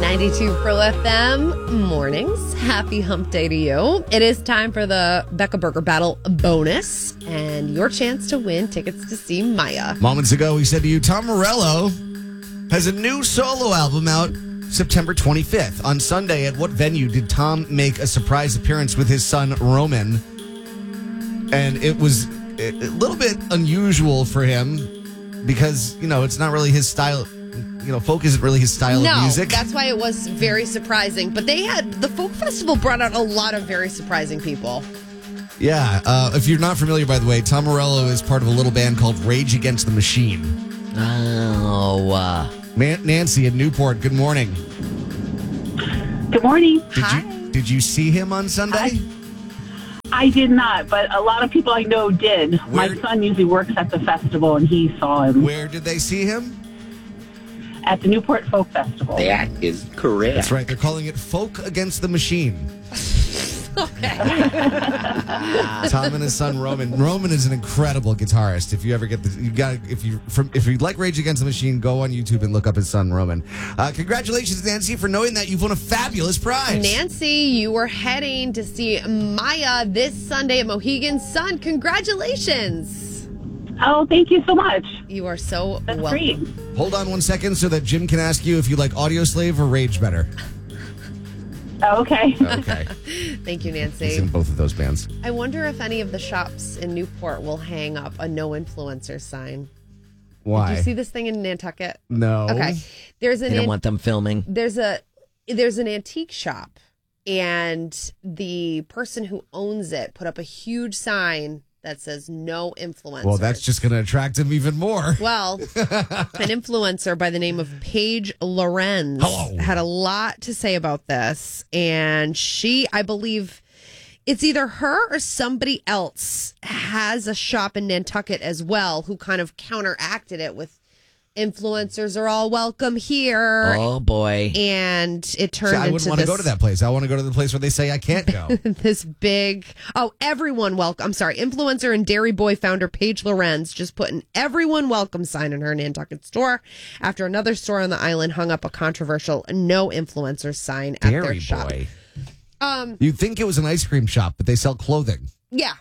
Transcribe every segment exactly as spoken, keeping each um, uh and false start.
ninety-two Pro F M mornings. Happy hump day to you. It is time for the Becca Burger Battle bonus and your chance to win tickets to see Maya. Moments ago, we said to you, Tom Morello has a new solo album out September twenty-fifth. On Sunday, at what venue did Tom make a surprise appearance with his son, Roman? And it was a little bit unusual for him because, you know, it's not really his style. You know, folk isn't really his style no, of music. That's why it was very surprising. But they had, the folk festival brought out a lot of very surprising people. Yeah. Uh, if you're not familiar, by the way, Tom Morello is part of a little band called Rage Against the Machine. Oh, uh. Man- Nancy in Newport, good morning. Good morning. Did Hi. You, did you see him on Sunday? Hi. I did not, but a lot of people I know did. Where- My son usually works at the festival, and he saw him Where did they see him? at the Newport Folk Festival. That is correct. That's right. They're calling it Folk Against the Machine. Tom and his son Roman. Roman is an incredible guitarist. If you ever get the, you got if you from if you like Rage Against the Machine, go on YouTube and look up his son Roman. Uh, congratulations, Nancy, for knowing that you've won a fabulous prize. Nancy, you were heading to see Maya this Sunday at Mohegan Sun. Congratulations. Oh, thank you so much. You are so That's welcome. great. Hold on one second so that Jim can ask you if you like Audio Slave or Rage better. Oh, okay. Okay. Thank you, He's Nancy. in both of those bands. I wonder if any of the shops in Newport will hang up a no influencer sign. Why? Did you see this thing in Nantucket? No. Okay. There's an They don't an- want them filming. there's a there's an antique shop, and the person who owns it put up a huge sign that says no influencers. Well, that's just going to attract him even more. Well, an influencer by the name of Paige Lorenz Hello. had a lot to say about this. And she, I believe, it's either her or somebody else has a shop in Nantucket as well who kind of counteracted it with influencers are all welcome here. Oh, boy. And it turned See, I wouldn't into want to this, go to that place. I want to go to the place where they say I can't go. this big, oh, everyone welcome. I'm sorry. Influencer and Dairy Boy founder Paige Lorenz just put an everyone welcome sign in her Nantucket store after another store on the island hung up a controversial no influencers sign at Dairy their shop. Boy. Um, You'd think it was an ice cream shop, but they sell clothing. yeah.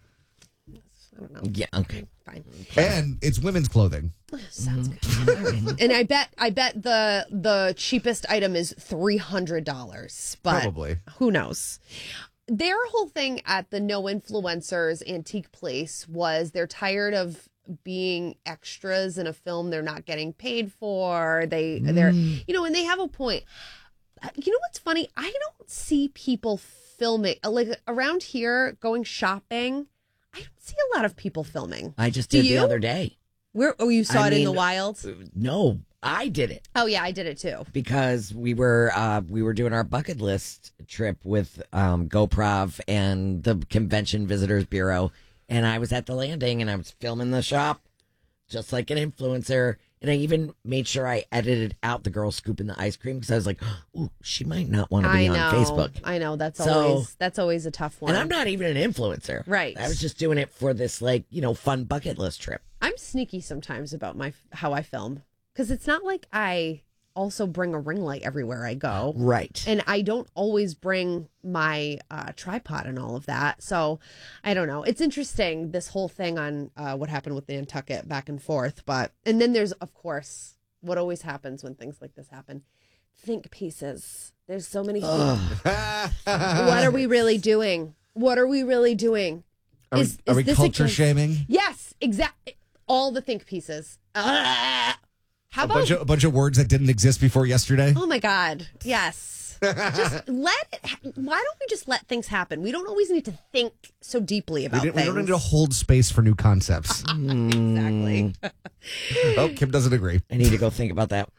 I don't know. Yeah, okay. Fine. And it's women's clothing. Sounds good. And I bet I bet the the cheapest item is three hundred dollars. But Probably. who knows? Their whole thing at the No Influencers antique place was they're tired of being extras in a film they're not getting paid for. They they're you know, and they have a point. You know what's funny? I don't see people filming like around here going shopping. I don't see a lot of people filming. I just Do did you? the other day. Where? Oh, you saw I it in the mean, wild? No, I did it Oh yeah, I did it too. because we were uh, we were doing our bucket list trip with um, GoProv and the Convention Visitors Bureau, and I was at the landing and I was filming the shop just like an influencer. And I even made sure I edited out the girl scooping the ice cream because I was like, "Ooh, she might not want to be I know. on Facebook." I know that's So- always that's always a tough one. And I'm not even an influencer, Right. I was just doing it for this, like, you know, fun bucket list trip. I'm sneaky sometimes about my how I film because it's not like I also bring a ring light everywhere I go. Right. And I don't always bring my uh, tripod and all of that. So I don't know. It's interesting, this whole thing on uh, what happened with Nantucket back and forth. But and then there's, of course, what always happens when things like this happen. Think pieces. There's so many. What are we really doing? What are we really doing? Are we, Is- are is we this culture against- shaming? Yes, exactly. All the think pieces. Uh, how A about? bunch, of, a bunch of words that didn't exist before yesterday? Oh my God! Yes. Just let it. ha- Why don't we just let things happen? We don't always need to think so deeply We, about didn't, we things. don't need to hold space for new concepts. Exactly. Oh, Kim doesn't agree. I need to go think about that.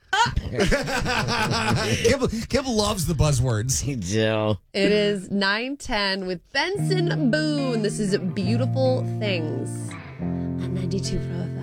Kim, Kim loves the buzzwords. I do. It is nine ten with Benson Boone. This is Beautiful Things on ninety-two Pro F M.